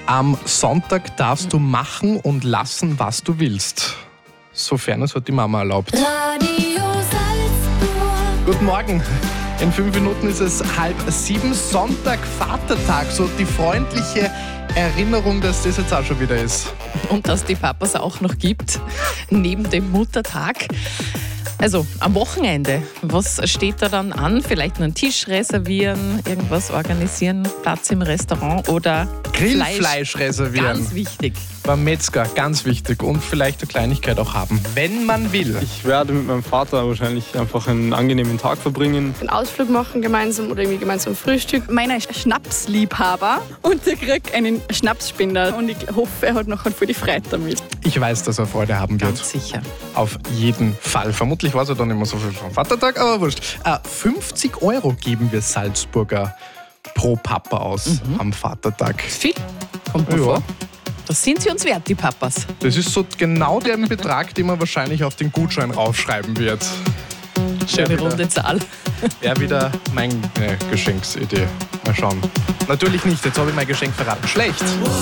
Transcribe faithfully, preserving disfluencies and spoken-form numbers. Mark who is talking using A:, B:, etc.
A: Am Sonntag darfst du machen und lassen, was du willst. Sofern es hat die Mama erlaubt.
B: Radio Salzburg.
A: Guten Morgen. In fünf Minuten ist es halb sieben, Sonntag, Vatertag. So die freundliche Erinnerung, dass das jetzt auch schon wieder ist.
C: Und dass die Papas auch noch gibt, neben dem Muttertag. Also am Wochenende, was steht da dann an? Vielleicht einen Tisch reservieren, irgendwas organisieren, Platz im Restaurant oder
A: Grillfleisch reservieren.
C: Ganz wichtig.
A: Beim Metzger, ganz wichtig. Und vielleicht eine Kleinigkeit auch haben, wenn man will.
D: Ich werde mit meinem Vater wahrscheinlich einfach einen angenehmen Tag verbringen.
E: Einen Ausflug machen gemeinsam oder irgendwie gemeinsam Frühstück.
F: Meiner Schnapsliebhaber und der kriegt einen Schnapsspender und ich hoffe, er hat nachher voll die Freude damit.
A: Ich weiß, dass er Freude haben wird.
C: Ganz sicher.
A: Auf jeden Fall. Vermutlich war es ja dann immer so viel vom Vatertag, aber wurscht. Äh, fünfzig Euro geben wir Salzburger pro Papa aus
C: Mhm.
A: am Vatertag.
C: Viel, kommt mir
A: Ja.
C: vor. Das sind sie uns wert, die Papas.
A: Das ist so genau der Betrag, den man wahrscheinlich auf den Gutschein raufschreiben wird.
C: Schöne
A: wieder-
C: runde Zahl.
A: Wäre wieder meine Geschenksidee. Mal schauen. Natürlich nicht, jetzt habe ich mein Geschenk verraten. Schlecht.